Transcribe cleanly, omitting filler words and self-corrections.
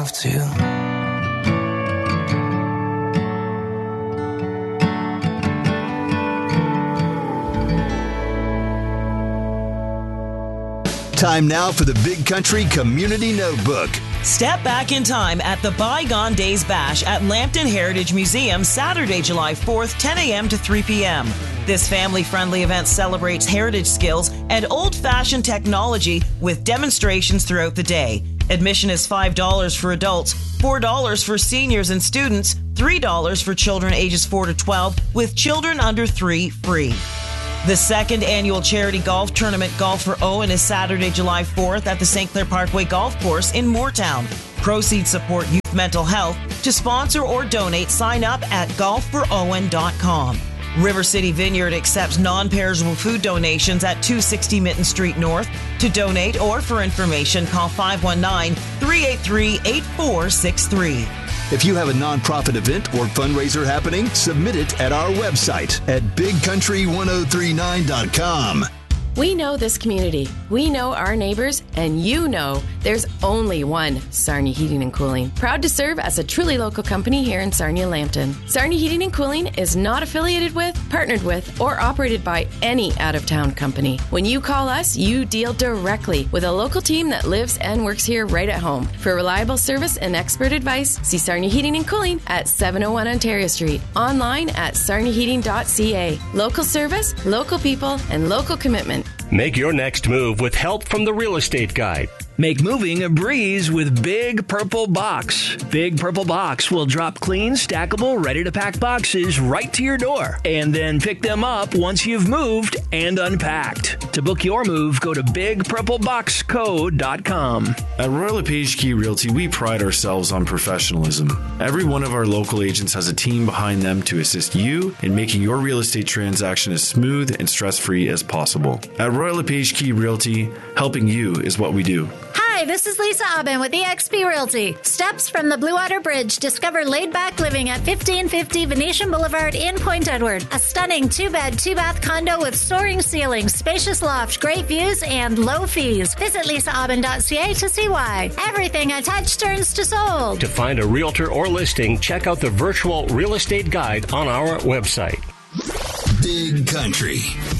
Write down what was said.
have to. Time now for the Big Country Community Notebook. Step back in time at the Bygone Days Bash at Lambton Heritage Museum, Saturday, July 4th, 10 a.m. to 3 p.m. This family-friendly event celebrates heritage skills and old-fashioned technology with demonstrations throughout the day. Admission is $5 for adults, $4 for seniors and students, $3 for children ages 4 to 12, with children under 3 free. The second annual charity golf tournament, Golf for Owen, is Saturday, July 4th at the St. Clair Parkway Golf Course in Moortown. Proceeds support youth mental health. To sponsor or donate, sign up at golfforowen.com. River City Vineyard accepts non-perishable food donations at 260 Mitten Street North. To donate or for information, call 519-383-8463. If you have a nonprofit event or fundraiser happening, submit it at our website at bigcountry1039.com. We know this community. We know our neighbors, and you know there's only one Sarnia Heating and Cooling. Proud to serve as a truly local company here in Sarnia-Lambton. Sarnia Heating and Cooling is not affiliated with, partnered with, or operated by any out-of-town company. When you call us, you deal directly with a local team that lives and works here right at home. For reliable service and expert advice, see Sarnia Heating and Cooling at 701 Ontario Street. Online at sarniaheating.ca. Local service, local people, and local commitment. Make your next move with help from the Real Estate Guide. Make moving a breeze with Big Purple Box. Big Purple Box will drop clean, stackable, ready-to-pack boxes right to your door and then pick them up once you've moved and unpacked. To book your move, go to bigpurpleboxco.com. At Royal LePage Key Realty, we pride ourselves on professionalism. Every one of our local agents has a team behind them to assist you in making your real estate transaction as smooth and stress-free as possible. At Royal LePage Key Realty, helping you is what we do. Hi, this is Lisa Aubin with eXp Realty. Steps from the Blue Water Bridge. Discover laid-back living at 1550 Venetian Boulevard in Point Edward. A stunning 2-bed, 2-bath condo with soaring ceilings, spacious loft, great views, and low fees. Visit lisaaubin.ca to see why. Everything I touch turns to sold. To find a realtor or listing, check out the virtual real estate guide on our website. Big Country.